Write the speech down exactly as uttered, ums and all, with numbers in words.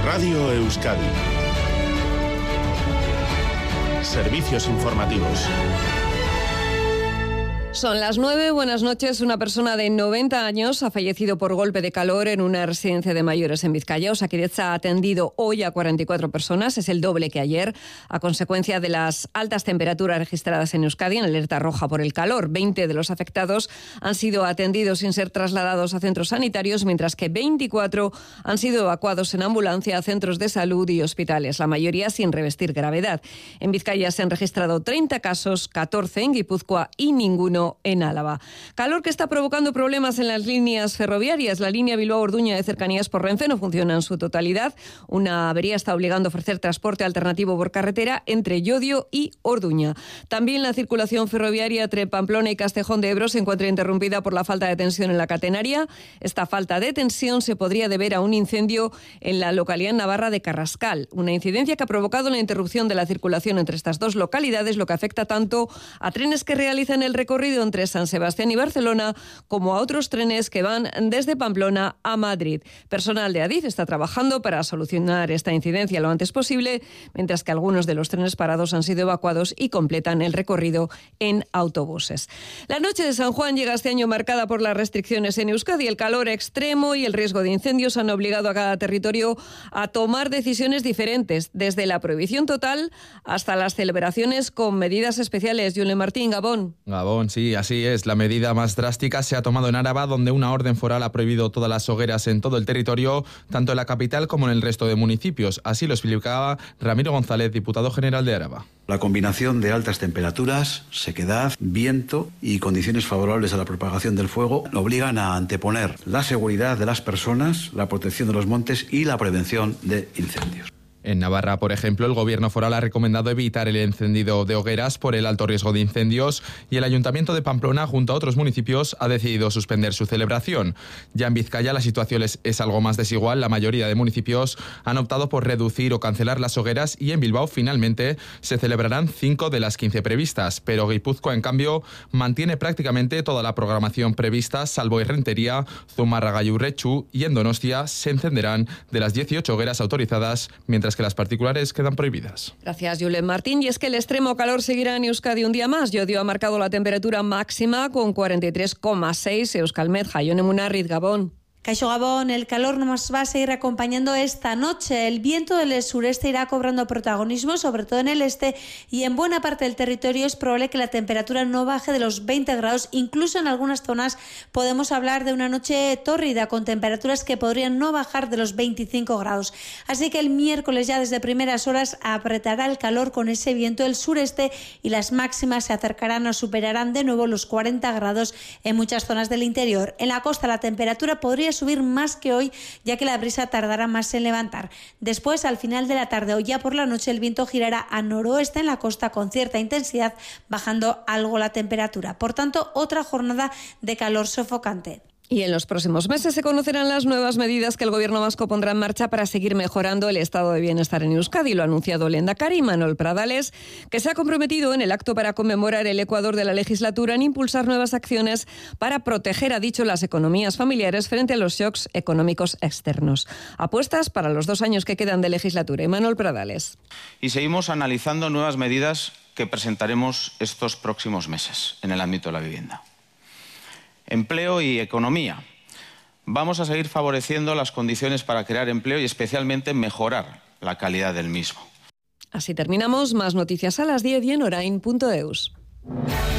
Radio Euskadi. Servicios informativos. Son las nueve, buenas noches. Una persona de noventa años ha fallecido por golpe de calor en una residencia de mayores en Vizcaya. Osakidetza ha atendido hoy a cuarenta y cuatro personas, es el doble que ayer, a consecuencia de las altas temperaturas registradas en Euskadi en alerta roja por el calor. veinte de los afectados han sido atendidos sin ser trasladados a centros sanitarios, mientras que veinticuatro han sido evacuados en ambulancia a centros de salud y hospitales, la mayoría sin revestir gravedad. En Vizcaya se han registrado treinta casos, catorce en Guipúzcoa y ninguno en Álava. Calor que está provocando problemas en las líneas ferroviarias. La línea Bilbao-Orduña de cercanías por Renfe no funciona en su totalidad. Una avería está obligando a ofrecer transporte alternativo por carretera entre Llodio y Orduña. También la circulación ferroviaria entre Pamplona y Castejón de Ebro se encuentra interrumpida por la falta de tensión en la catenaria. Esta falta de tensión se podría deber a un incendio en la localidad navarra de Carrascal. Una incidencia que ha provocado la interrupción de la circulación entre estas dos localidades, lo que afecta tanto a trenes que realizan el recorrido entre San Sebastián y Barcelona, como a otros trenes que van desde Pamplona a Madrid. Personal de Adif está trabajando para solucionar esta incidencia lo antes posible, mientras que algunos de los trenes parados han sido evacuados y completan el recorrido en autobuses. La noche de San Juan llega este año marcada por las restricciones en Euskadi. El calor extremo y el riesgo de incendios han obligado a cada territorio a tomar decisiones diferentes, desde la prohibición total hasta las celebraciones con medidas especiales. Yule Martín, Gabón. Gabón, sí. Así es, la medida más drástica se ha tomado en Áraba, donde una orden foral ha prohibido todas las hogueras en todo el territorio, tanto en la capital como en el resto de municipios. Así lo explicaba Ramiro González, diputado general de Áraba. La combinación de altas temperaturas, sequedad, viento y condiciones favorables a la propagación del fuego obligan a anteponer la seguridad de las personas, la protección de los montes y la prevención de incendios. En Navarra, por ejemplo, el gobierno foral ha recomendado evitar el encendido de hogueras por el alto riesgo de incendios y el Ayuntamiento de Pamplona, junto a otros municipios, ha decidido suspender su celebración. Ya en Vizcaya la situación es, es algo más desigual. La mayoría de municipios han optado por reducir o cancelar las hogueras y en Bilbao finalmente se celebrarán cinco de las quince previstas. Pero Guipúzcoa, en cambio, mantiene prácticamente toda la programación prevista, salvo Errentería, Zumárraga y Urretxu, y en Donostia se encenderán de las dieciocho hogueras autorizadas, mientras que las particulares quedan prohibidas. Gracias, Julen Martín. Y es que el extremo calor seguirá en Euskadi un día más. Llodio ha marcado la temperatura máxima con cuarenta y tres coma seis. Euskalmet, Jaione Munarriz, Gabón. Caixo Gabón, el calor nos va a seguir acompañando esta noche. El viento del sureste irá cobrando protagonismo, sobre todo en el este, y en buena parte del territorio es probable que la temperatura no baje de los veinte grados. Incluso en algunas zonas podemos hablar de una noche tórrida, con temperaturas que podrían no bajar de los veinticinco grados. Así que el miércoles ya desde primeras horas apretará el calor con ese viento del sureste y las máximas se acercarán o superarán de nuevo los cuarenta grados en muchas zonas del interior. En la costa la temperatura podría subir más que hoy, ya que la brisa tardará más en levantar. Después, al final de la tarde o ya por la noche, el viento girará a noroeste en la costa con cierta intensidad, bajando algo la temperatura. Por tanto, otra jornada de calor sofocante. Y en los próximos meses se conocerán las nuevas medidas que el Gobierno vasco pondrá en marcha para seguir mejorando el estado de bienestar en Euskadi. Lo ha anunciado el lehendakari Manuel Pradales, que se ha comprometido en el acto para conmemorar el Ecuador de la legislatura en impulsar nuevas acciones para proteger, ha dicho, las economías familiares frente a los shocks económicos externos. Apuestas para los dos años que quedan de legislatura. Y Manuel Pradales. Y seguimos analizando nuevas medidas que presentaremos estos próximos meses en el ámbito de la vivienda. Empleo y economía. Vamos a seguir favoreciendo las condiciones para crear empleo y especialmente mejorar la calidad del mismo. Así terminamos. Más noticias a las diez y en orain punto eus.